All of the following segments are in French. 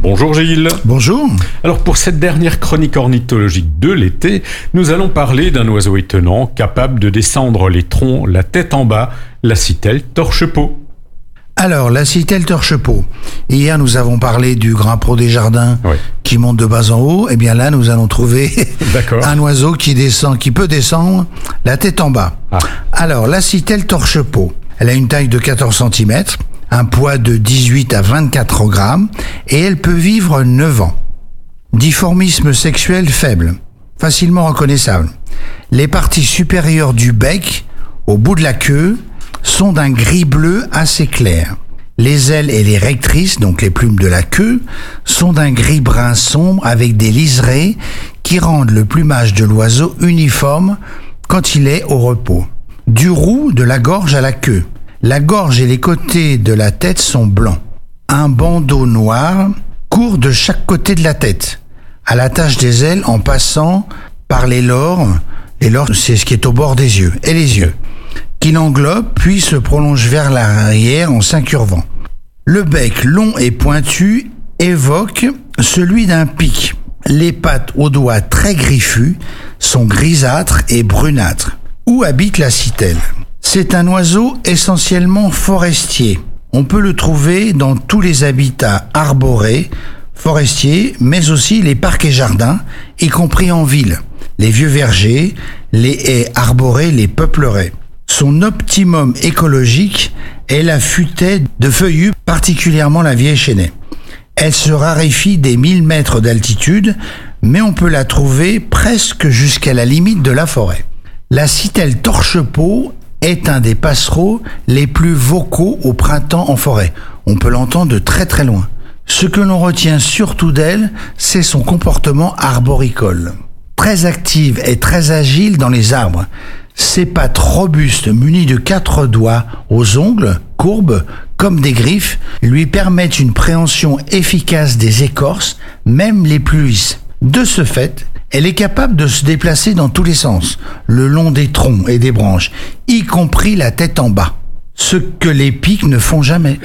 Bonjour Gilles. Bonjour. Alors pour cette dernière chronique ornithologique de l'été, nous allons parler d'un oiseau étonnant capable de descendre les troncs la tête en bas, la citelle torche-peau. Alors, la citelle torche-peau. Hier, nous avons parlé du grimpeur des jardins qui monte de bas en haut. Eh bien là, nous allons trouver un oiseau qui peut descendre la tête en bas. Alors, la citelle torche-peau, elle a une taille de 14 cm, un poids de 18 à 24 grammes et elle peut vivre 9 ans. Dimorphisme sexuel faible, facilement reconnaissable. Les parties supérieures du bec, au bout de la queue, sont d'un gris-bleu assez clair. Les ailes et les rectrices, donc les plumes de la queue, sont d'un gris-brun sombre avec des liserés qui rendent le plumage de l'oiseau uniforme quand il est au repos. Du roux de la gorge à la queue. La gorge et les côtés de la tête sont blancs. Un bandeau noir court de chaque côté de la tête, à l'attache des ailes en passant par les lores. Les lores, c'est ce qui est au bord des yeux, et les yeux, qui l'englobe puis se prolonge vers l'arrière en s'incurvant. Le bec long et pointu évoque celui d'un pic. Les pattes aux doigts très griffus sont grisâtres et brunâtres. Où habite la citelle ? C'est un oiseau essentiellement forestier. On peut le trouver dans tous les habitats arborés, forestiers, mais aussi les parcs et jardins, y compris en ville. Les vieux vergers, les haies arborées les peupleraient. Son optimum écologique est la futaie de feuillus, particulièrement la vieille chênaie. Elle se raréfie des 1000 mètres d'altitude, mais on peut la trouver presque jusqu'à la limite de la forêt. La citelle torche-peau est un des passereaux les plus vocaux au printemps en forêt. On peut l'entendre de très très loin. Ce que l'on retient surtout d'elle, c'est son comportement arboricole. Très active et très agile dans les arbres. Ses pattes robustes, munies de 4 doigts aux ongles, courbes, comme des griffes, lui permettent une préhension efficace des écorces, même les plus lisses. De ce fait, elle est capable de se déplacer dans tous les sens, le long des troncs et des branches, y compris la tête en bas, ce que les pics ne font jamais.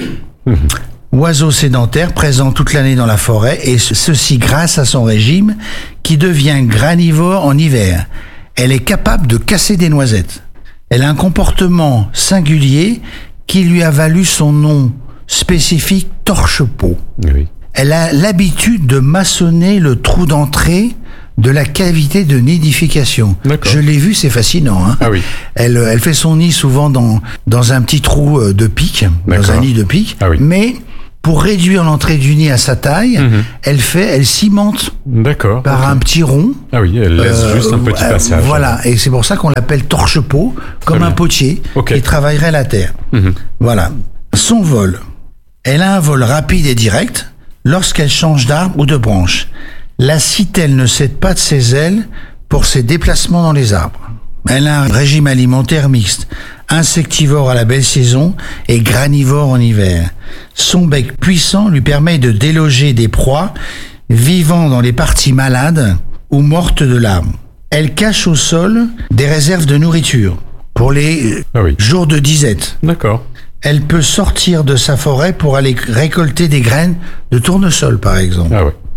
Oiseau sédentaire présent toute l'année dans la forêt, et ceci grâce à son régime qui devient granivore en hiver. Elle est capable de casser des noisettes. Elle a un comportement singulier qui lui a valu son nom spécifique torche-peau. Oui. Elle a l'habitude de maçonner le trou d'entrée de la cavité de nidification. Je l'ai vu, c'est fascinant. Hein. Elle fait son nid souvent dans un petit trou de pique, dans un nid de pique, mais pour réduire l'entrée du nid à sa taille, elle cimente par un petit rond. Elle laisse juste un petit passage. Voilà, et c'est pour ça qu'on l'appelle torche-peau, comme un potier qui travaillerait la terre. Voilà. Son vol. Elle a un vol rapide et direct lorsqu'elle change d'arbre ou de branche. La citelle ne cède pas de ses ailes pour ses déplacements dans les arbres. Elle a un régime alimentaire mixte, insectivore à la belle saison et granivore en hiver. Son bec puissant lui permet de déloger des proies vivant dans les parties malades ou mortes de l'arbre. Elle cache au sol des réserves de nourriture pour les jours de disette. Elle peut sortir de sa forêt pour aller récolter des graines de tournesol, par exemple.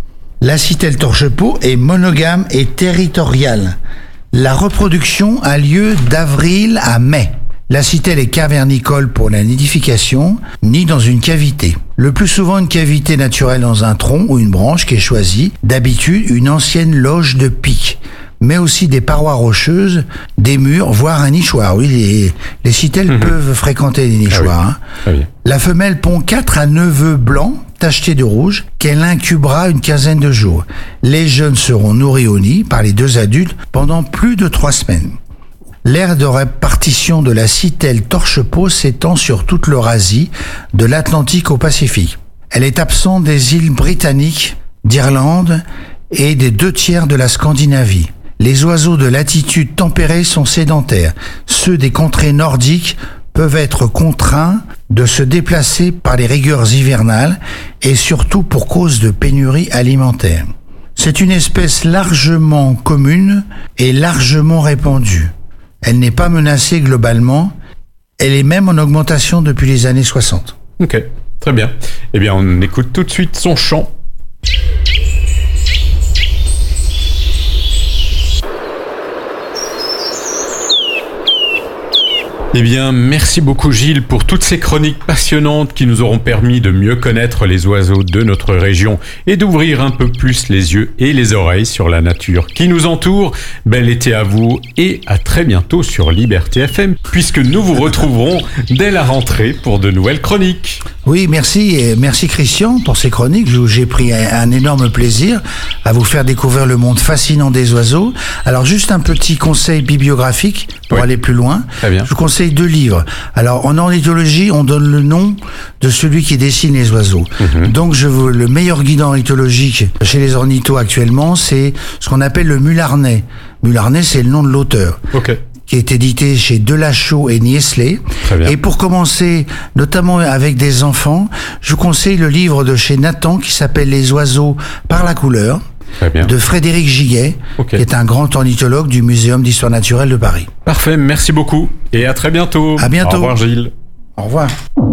La citelle torche-peau est monogame et territoriale. La reproduction a lieu d'avril à mai. La citelle est cavernicole pour la nidification, ni dans une cavité. Le plus souvent une cavité naturelle dans un tronc ou une branche qui est choisie, d'habitude une ancienne loge de pic, mais aussi des parois rocheuses, des murs, voire un nichoir. Oui, les citelles peuvent fréquenter les nichoirs. La femelle pond 4 à 9 œufs blancs, tachetés de rouge, qu'elle incubera une quinzaine de jours. Les jeunes seront nourris au nid par les 2 adultes pendant plus de 3 semaines. L'aire de répartition de la citelle torche-peau s'étend sur toute l'Eurasie, de l'Atlantique au Pacifique. Elle est absente des îles britanniques, d'Irlande et des 2/3 de la Scandinavie. Les oiseaux de latitude tempérée sont sédentaires. Ceux des contrées nordiques peuvent être contraints de se déplacer par les rigueurs hivernales et surtout pour cause de pénurie alimentaire. C'est une espèce largement commune et largement répandue. Elle n'est pas menacée globalement, elle est même en augmentation depuis les années 60. Ok, très bien. Eh bien, on écoute tout de suite son chant. Eh bien, merci beaucoup Gilles pour toutes ces chroniques passionnantes qui nous auront permis de mieux connaître les oiseaux de notre région et d'ouvrir un peu plus les yeux et les oreilles sur la nature qui nous entoure. Bel été à vous et à très bientôt sur Liberté FM, puisque nous vous retrouverons dès la rentrée pour de nouvelles chroniques. Oui, merci et merci Christian pour ces chroniques. J'ai pris un énorme plaisir à vous faire découvrir le monde fascinant des oiseaux. Alors juste un petit conseil bibliographique pour aller plus loin. Très bien. Je vous conseille 2 livres. Alors en ornithologie, on donne le nom de celui qui dessine les oiseaux. Donc le meilleur guide ornithologique chez les ornithos actuellement, c'est ce qu'on appelle le Mularnais. Mularnais, c'est le nom de l'auteur. Ok. Qui est édité chez Delachaux et Niesley. Et pour commencer, notamment avec des enfants, je vous conseille le livre de chez Nathan qui s'appelle Les oiseaux par la couleur, de Frédéric Giguet, qui est un grand ornithologue du Muséum d'histoire naturelle de Paris. Parfait, merci beaucoup et à très bientôt. À bientôt. Au revoir Gilles. Au revoir.